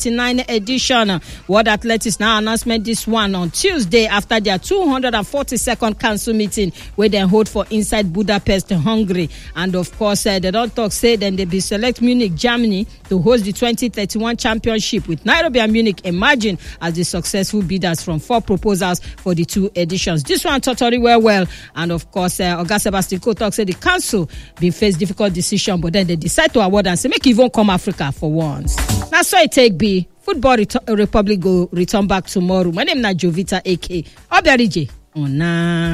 49 edition. World Athletics now announcement this one on Tuesday after their 242nd council meeting where they hold for inside Budapest, Hungary. And of course, they don't talk say then they be select Munich, Germany to host the 2031 championship with Nairobi and Munich emerging as the successful bidders from 4 proposals for the 2 editions. This one totally well. And of course, Oga Sebastian Coe talk say the council been face difficult decision, but then they decide to award and say make even come Africa for once. That's why it take be. Football Republic go return back tomorrow. My name is Jovita AK Obiarije.